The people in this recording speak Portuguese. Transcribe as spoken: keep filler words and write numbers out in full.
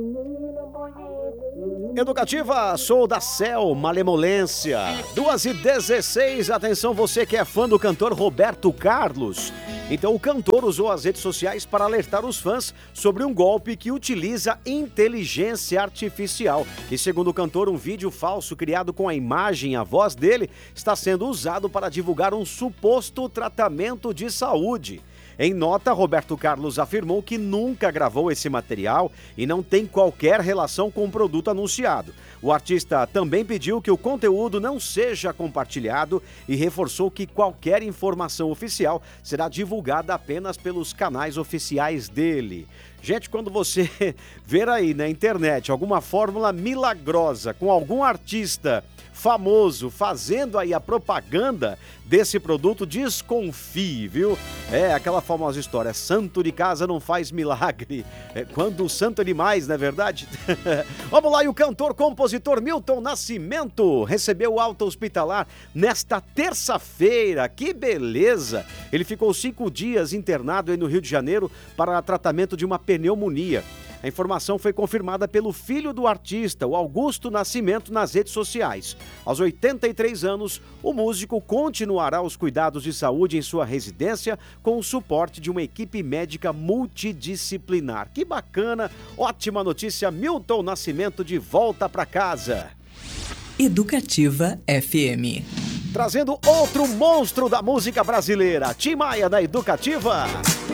Educativa, sou da Cel, Malemolência. duas e dezesseis, atenção você que é fã do cantor Roberto Carlos. Então o cantor usou as redes sociais para alertar os fãs sobre um golpe que utiliza inteligência artificial. E segundo o cantor, um vídeo falso criado com a imagem e a voz dele está sendo usado para divulgar um suposto tratamento de saúde. Em nota, Roberto Carlos afirmou que nunca gravou esse material e não tem qualquer relação com o produto anunciado. O artista também pediu que o conteúdo não seja compartilhado e reforçou que qualquer informação oficial será divulgada apenas pelos canais oficiais dele. Gente, quando você ver aí na internet alguma fórmula milagrosa com algum artista famoso fazendo aí a propaganda desse produto, desconfie, viu? É aquela famosa história, santo de casa não faz milagre, é quando o santo é demais, não é verdade? Vamos lá, e o cantor, compositor Milton Nascimento recebeu alta hospitalar nesta terça-feira, que beleza! Ele ficou cinco dias internado aí no Rio de Janeiro para tratamento de uma pneumonia. A informação foi confirmada pelo filho do artista, o Augusto Nascimento, nas redes sociais. Aos oitenta e três anos, o músico continuará os cuidados de saúde em sua residência com o suporte de uma equipe médica multidisciplinar. Que bacana, ótima notícia, Milton Nascimento de volta para casa. Educativa F M. Trazendo outro monstro da música brasileira, Tim Maia da Educativa.